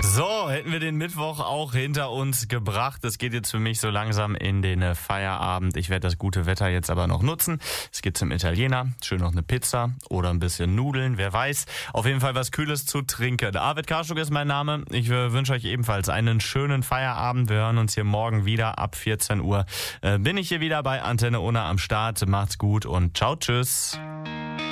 So, hätten wir den Mittwoch auch hinter uns gebracht. Es geht jetzt für mich so langsam in den Feierabend. Ich werde das gute Wetter jetzt aber noch nutzen. Es geht zum Italiener. Schön noch eine Pizza oder ein bisschen Nudeln, wer weiß. Auf jeden Fall was Kühles zu trinken. Arvid Karschuk ist mein Name. Ich wünsche euch ebenfalls einen schönen Feierabend. Wir hören uns hier morgen wieder ab 14 Uhr. Bin ich hier wieder bei Antenne Unna am Start. Macht's gut und ciao, tschüss.